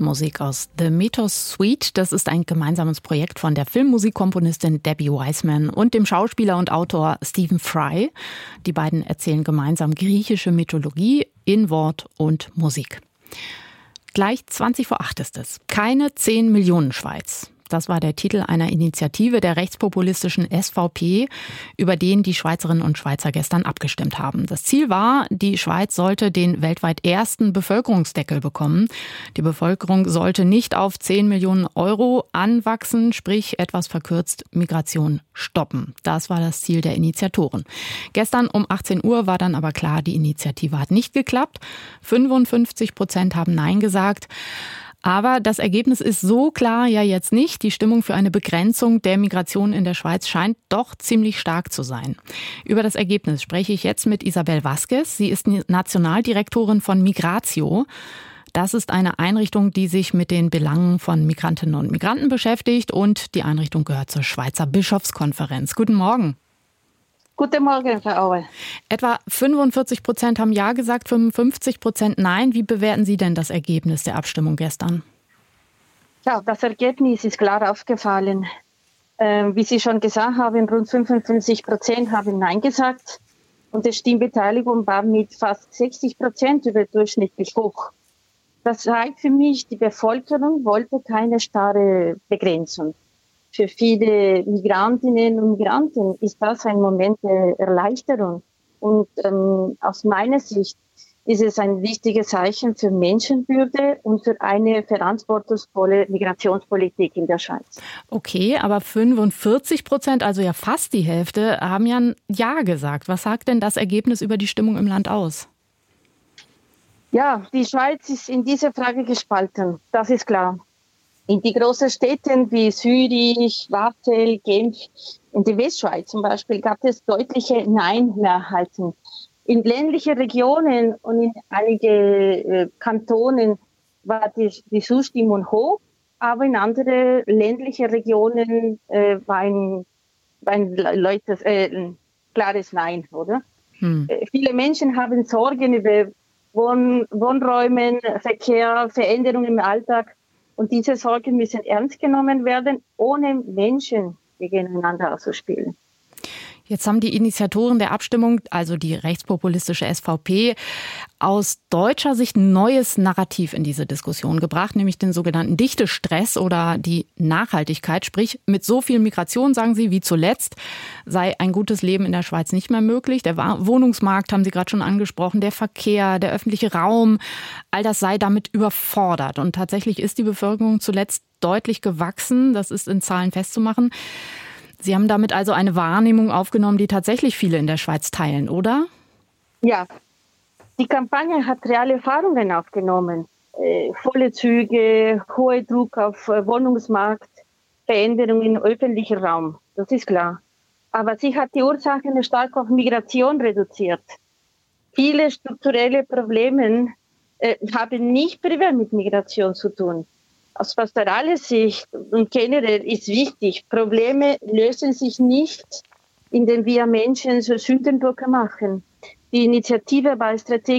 Musik aus The Mythos Suite. Das ist ein gemeinsames Projekt von der Filmmusikkomponistin Debbie Wiseman und dem Schauspieler und Autor Stephen Fry. Die beiden erzählen gemeinsam griechische Mythologie in Wort und Musik. Gleich 7:20 ist es. Keine 10 Millionen Schweiz. Das war der Titel einer Initiative der rechtspopulistischen SVP, über den die Schweizerinnen und Schweizer gestern abgestimmt haben. Das Ziel war, die Schweiz sollte den weltweit ersten Bevölkerungsdeckel bekommen. Die Bevölkerung sollte nicht auf 10 Millionen Euro anwachsen, sprich etwas verkürzt Migration stoppen. Das war das Ziel der Initiatoren. Gestern um 18 Uhr war dann aber klar, die Initiative hat nicht geklappt. 55% haben Nein gesagt. Aber das Ergebnis ist so klar ja jetzt nicht. Die Stimmung für eine Begrenzung der Migration in der Schweiz scheint doch ziemlich stark zu sein. Über das Ergebnis spreche ich jetzt mit Isabel Vasquez. Sie ist Nationaldirektorin von Migratio. Das ist eine Einrichtung, die sich mit den Belangen von Migrantinnen und Migranten beschäftigt. Und die Einrichtung gehört zur Schweizer Bischofskonferenz. Guten Morgen. Guten Morgen, Frau Auer. Etwa 45% haben Ja gesagt, 55% Nein. Wie bewerten Sie denn das Ergebnis der Abstimmung gestern? Ja, das Ergebnis ist klar aufgefallen. Wie Sie schon gesagt haben, rund 55% haben Nein gesagt. Und die Stimmbeteiligung war mit fast 60% überdurchschnittlich hoch. Das zeigt für mich, die Bevölkerung wollte keine starre Begrenzung. Für viele Migrantinnen und Migranten ist das ein Moment der Erleichterung. Und aus meiner Sicht ist es ein wichtiges Zeichen für Menschenwürde und für eine verantwortungsvolle Migrationspolitik in der Schweiz. Okay, aber 45%, also ja fast die Hälfte, haben ja ein Ja gesagt. Was sagt denn das Ergebnis über die Stimmung im Land aus? Ja, die Schweiz ist in dieser Frage gespalten, das ist klar. In die großen Städten wie Zürich, Basel, Genf, in der Westschweiz zum Beispiel gab es deutliche Nein-Mehrheiten. In ländlichen Regionen und in einigen Kantonen war die Zustimmung hoch, aber in anderen ländlichen Regionen war ein klares Nein, oder? Viele Menschen haben Sorgen über Wohnräume, Verkehr, Veränderungen im Alltag. Und diese Sorgen müssen ernst genommen werden, ohne Menschen gegeneinander auszuspielen. Jetzt haben die Initiatoren der Abstimmung, also die rechtspopulistische SVP, aus deutscher Sicht ein neues Narrativ in diese Diskussion gebracht, nämlich den sogenannten Dichtestress oder die Nachhaltigkeit. Sprich, mit so viel Migration, sagen sie, wie zuletzt, sei ein gutes Leben in der Schweiz nicht mehr möglich. Der Wohnungsmarkt haben Sie gerade schon angesprochen, der Verkehr, der öffentliche Raum, all das sei damit überfordert. Und tatsächlich ist die Bevölkerung zuletzt deutlich gewachsen. Das ist in Zahlen festzumachen. Sie haben damit also eine Wahrnehmung aufgenommen, die tatsächlich viele in der Schweiz teilen, oder? Ja, die Kampagne hat reale Erfahrungen aufgenommen. Volle Züge, hoher Druck auf Wohnungsmarkt, Veränderungen im öffentlichen Raum, das ist klar. Aber sie hat die Ursachen stark auf Migration reduziert. Viele strukturelle Probleme haben nicht primär mit Migration zu tun. Aus pastoraler Sicht und generell ist wichtig, Probleme lösen sich nicht, indem wir Menschen so Sündenböcke machen. Die Initiative war strategisch